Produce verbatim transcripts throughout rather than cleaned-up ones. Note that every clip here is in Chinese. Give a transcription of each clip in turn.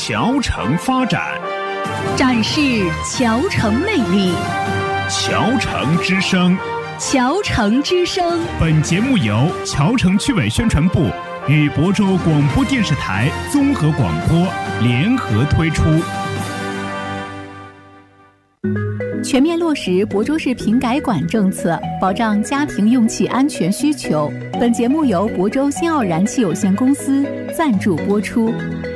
桥城发展， 展示桥城魅力。 桥城之声， 桥城之声。 本节目由桥城区委宣传部与亳州广播电视台综合广播联合推出。 全面落实亳州市瓶改管政策，保障家庭用气安全需求。本节目由亳州新奥燃气有限公司赞助播出。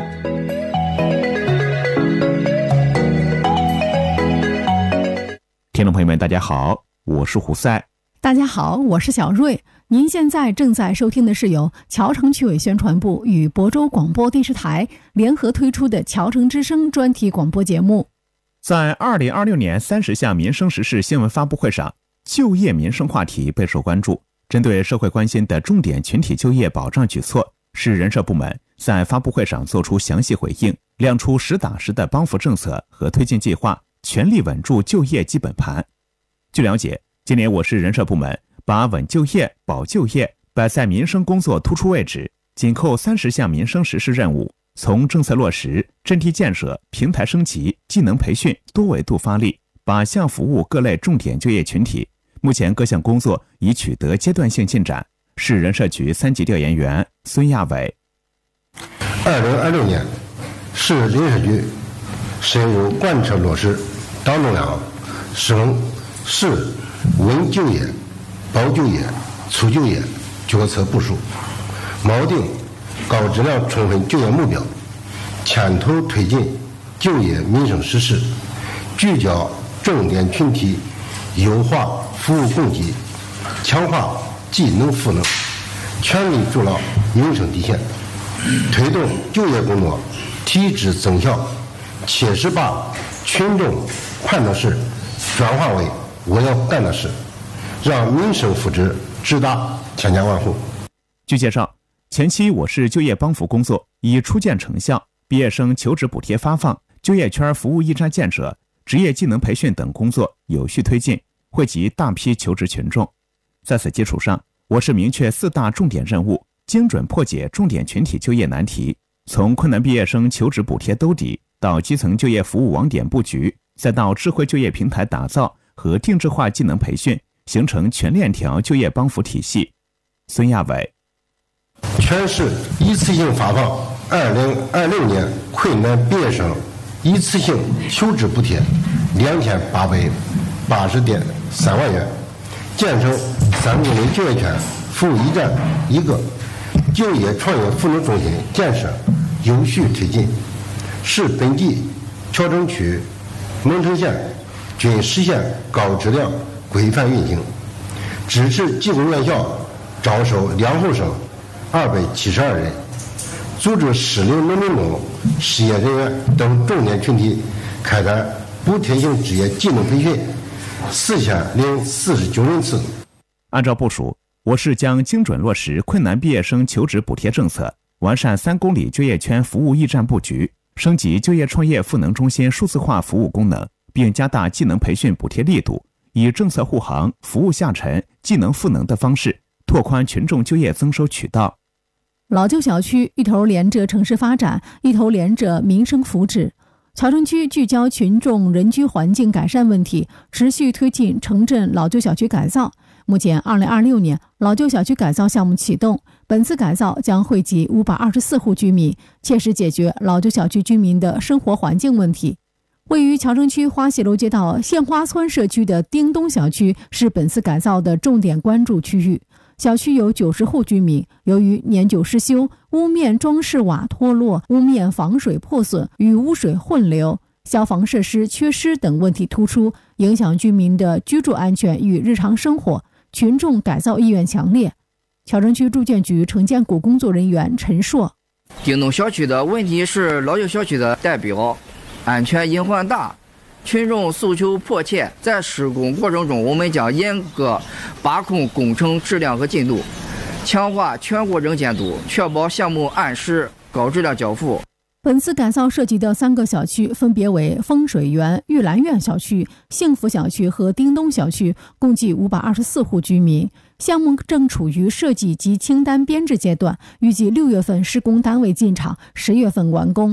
听众朋友们，大家好，我是胡赛。 大家好，我是小瑞。您现在正在收听的是由桥城区委宣传部与亳州广播电视台联合推出的桥城之声专题广播节目。 在二零二六年三十项民生时事新闻发布会上，就业民生话题备受关注。针对社会关心的重点群体就业保障举措，市人社部门在发布会上作出详细回应，亮出实打实的帮扶政策和推进计划，全力稳住就业基本盘。据了解，今年我市人社部门把稳就业、保就业摆在民生工作突出位置，紧扣三十项民生实事任务，从政策落实、阵地建设、平台升级、技能培训多维度发力，靶向服务各类重点就业群体。目前各项工作已取得阶段性进展。市人社局三级调研员孙亚伟。 二零二六年，市人社局深入贯彻落实党中央省市稳就业、保就业、促就业决策部署，锚定高质量充分就业目标，牵头推进就业民生实事，聚焦重点群体，优化服务供给，强化技能赋能，全力筑牢民生底线，推动就业工作提质增效，切实把群众看的事转化为我要干的事，让民生福祉直达千家万户。 据介绍，前期我市就业帮扶工作已初见成效，毕业生求职补贴发放、就业圈服务驿站建设、职业技能培训等工作有序推进，惠及大批求职群众。在此基础上，我市明确四大重点任务，精准破解重点群体就业难题，从困难毕业生求职补贴兜底，到基层就业服务网点布局，再到智慧就业平台打造和定制化技能培训，形成全链条就业帮扶体系。孙亚伟。 全市一次性发放二零二六年困难毕业生一次性求职补贴两千八百八十点三万元，建成三公里就业圈服务驿站一个，就业创业赋能中心建设有序推进。市本地、桥城区、蒙城县均实现高质量规范运行，支持技工院校招收两后生二百七十二人，组织适龄农民工、失业人员等重点群体开展补贴性职业技能培训四千零四十九人次。 按照部署，我市将精准落实困难毕业生求职补贴政策，完善三公里就业圈服务驿站布局，升级就业创业赋能中心数字化服务功能，并加大技能培训补贴力度，以政策护航、服务下沉、技能赋能的方式，拓宽群众就业增收渠道。 老旧小区一头连着城市发展，一头连着民生福祉。桥城区聚焦群众人居环境改善问题，持续推进城镇老旧小区改造。目前二零二六年老旧小区改造项目启动，本次改造将惠及五百二十四户居民，切实解决老旧小区居民的生活环境问题。位于桥城区花溪楼街道县花村社区的丁东小区是本次改造的重点关注区域。小区有九十户居民，由于年久失修，屋面装饰瓦脱落，屋面防水破损，与污水混流，消防设施缺失等问题突出，影响居民的居住安全与日常生活，群众改造意愿强烈。桥城区住建局城建股工作人员陈硕。 丁东小区的问题是老旧小区的代表，安全隐患大，群众诉求迫切，在施工过程中，我们将严格把控工程质量和进度，强化全过程监督，确保项目按时高质量交付。 本次改造涉及的三个小区分别为风水园、玉兰苑小区、幸福小区和丁东小区，共计五百二十四户居民。项目正处于设计及清单编制阶段，预计六月份施工单位进场，十月份完工。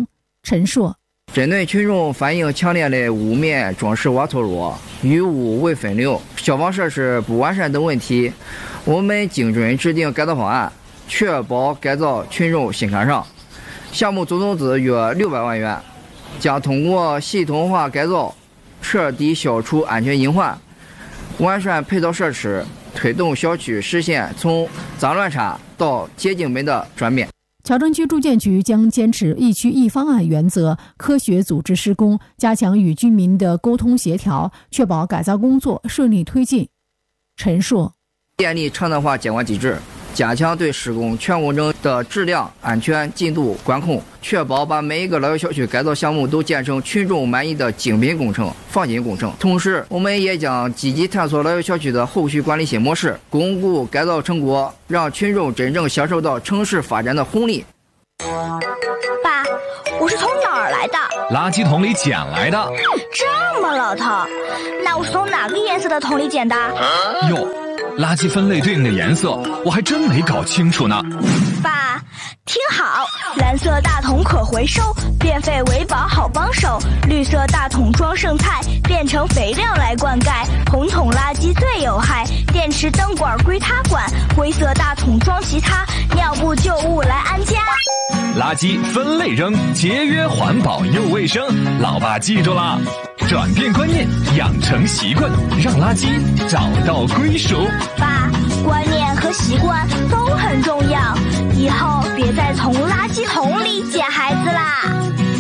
陈硕。 针对群众反映强烈的屋面装饰瓦脱落、雨污未分流、消防设施不完善等问题，我们精准制定改造方案，确保改造群众心坎上。项目总投资约六百万元，将通过系统化改造，彻底消除安全隐患，完善配套设施，推动小区实现从脏乱差到洁净美的转变。 桥城区住建局将坚持一区一方案原则，科学组织施工，加强与居民的沟通协调，确保改造工作顺利推进。陈硕， 建立常态化监管机制，加强对施工全过程的质量、安全、进度管控，确保把每一个老幼小区改造项目都建成群众满意的精品工程、放心工程。同时，我们也将积极探索老幼小区的后续管理新模式，巩固改造成果，让群众真正享受到城市发展的红利。 爸，我是从哪儿来的？ 垃圾桶里捡来的。 这么老套，那我是从哪个颜色的桶里捡的？ 哟，垃圾分类对应的颜色我还真没搞清楚呢。 爸，听好，蓝色大桶可回收，变废为宝好帮手；绿色大桶装剩菜，变成肥料来灌溉；红桶垃圾最有害，电池灯管归他管；灰色大桶装其他，尿布旧物来安家。 垃圾分类扔，节约环保又卫生，老爸记住了。转变观念，养成习惯，让垃圾找到归属。 爸，观念和习惯都很重要，以后别再从垃圾桶里捡孩子啦。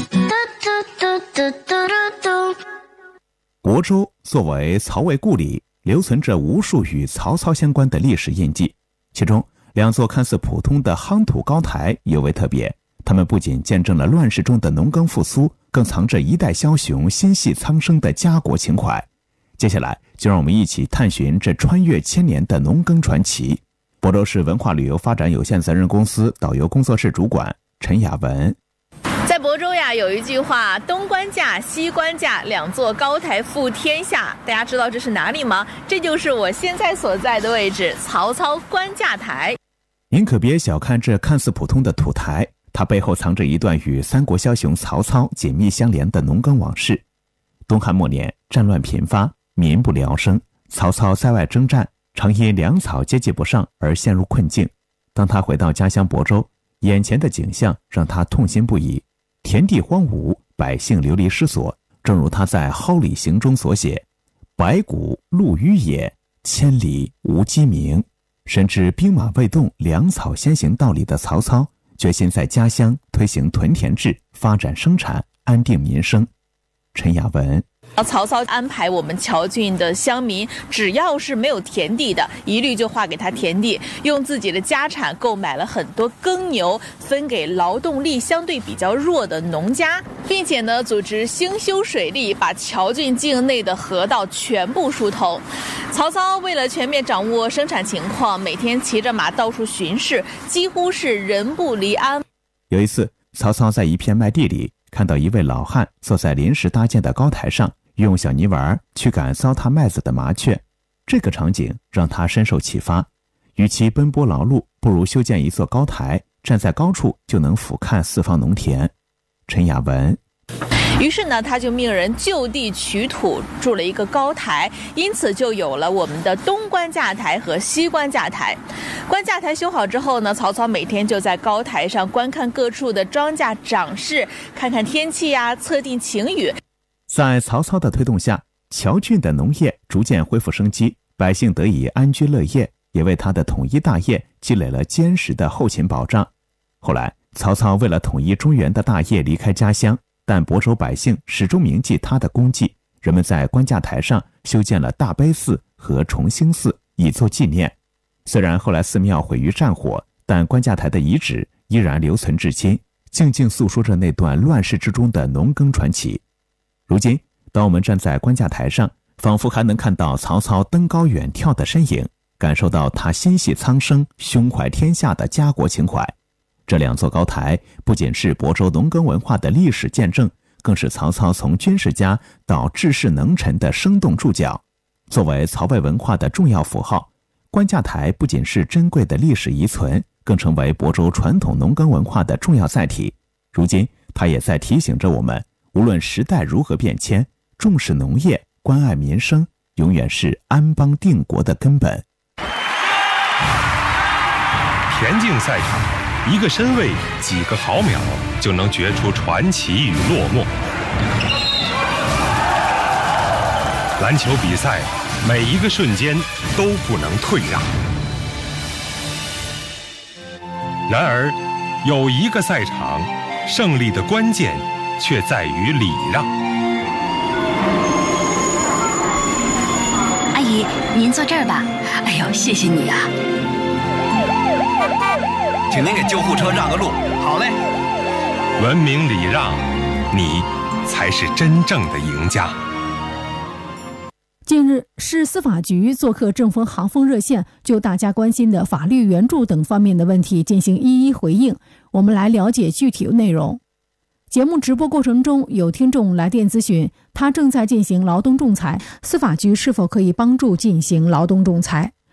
亳州作为曹魏故里，留存着无数与曹操相关的历史印记，其中两座看似普通的夯土高台尤为特别，它们不仅见证了乱世中的农耕复苏，更藏着一代枭雄心系苍生的家国情怀。接下来就让我们一起探寻这穿越千年的农耕传奇。亳州市文化旅游发展有限责任公司导游工作室主管陈雅文。 在亳州呀，有一句话，东关架西关架，两座高台覆天下。大家知道这是哪里吗？这就是我现在所在的位置，曹操关架台。 您可别小看这看似普通的土台，它背后藏着一段与三国枭雄曹操紧密相连的农耕往事。东汉末年，战乱频发，民不聊生，曹操在外征战，常因粮草接济不上而陷入困境。当他回到家乡亳州，眼前的景象让他痛心不已，田地荒芜，百姓流离失所，正如他在《蒿里行》中所写：白骨露于野，千里无鸡鸣。深知兵马未动，粮草先行道理的曹操，决心在家乡推行屯田制，发展生产，安定民生。陈雅文。 曹操安排我们谯郡的乡民，只要是没有田地的，一律就划给他田地，用自己的家产购买了很多耕牛，分给劳动力相对比较弱的农家，并且呢，组织兴修水利，把谯郡境内的河道全部疏通。曹操为了全面掌握生产情况，每天骑着马到处巡视，几乎是人不离鞍。 有一次，曹操在一片麦地里看到一位老汉坐在临时搭建的高台上，用小泥丸驱赶糟蹋麦子的麻雀。这个场景让他深受启发，与其奔波劳碌，不如修建一座高台，站在高处就能俯瞰四方农田。陈雅文。 于是呢，他就命人就地取土筑了一个高台，因此就有了我们的东关架台和西关架台。关架台修好之后呢，曹操每天就在高台上观看各处的庄稼长势，看看天气呀，测定晴雨。 在曹操的推动下，谯郡的农业逐渐恢复生机，百姓得以安居乐业，也为他的统一大业积累了坚实的后勤保障。后来，曹操为了统一中原的大业离开家乡，但亳州百姓始终铭记他的功绩，人们在关架台上修建了大悲寺和崇兴寺，以作纪念。虽然后来寺庙毁于战火，但关架台的遗址依然留存至今，静静诉说着那段乱世之中的农耕传奇。如今，当我们站在关架台上，仿佛还能看到曹操登高远眺的身影，感受到他心系苍生、胸怀天下的家国情怀。这两座高台不仅是亳州农耕文化的历史见证，更是曹操从军事家到治世能臣的生动注脚。作为曹魏文化的重要符号，关架台不仅是珍贵的历史遗存，更成为亳州传统农耕文化的重要载体。如今， 它也在提醒着我们，无论时代如何变迁，重视农业、关爱民生，永远是安邦定国的根本。 田径赛场，一个身位几个毫秒就能决出传奇与落寞。篮球比赛，每一个瞬间都不能退让。然而，有一个赛场，胜利的关键却在于礼让。 阿姨，您坐这儿吧。哎呦，谢谢你啊！ 请您给救护车让个路。好嘞。 文明礼让，你才是真正的赢家。 近日，市司法局做客正风航风热线，就大家关心的法律援助等方面的问题进行一一回应。我们来了解具体内容。节目直播过程中，有听众来电咨询，他正在进行劳动仲裁，司法局是否可以帮助进行劳动仲裁？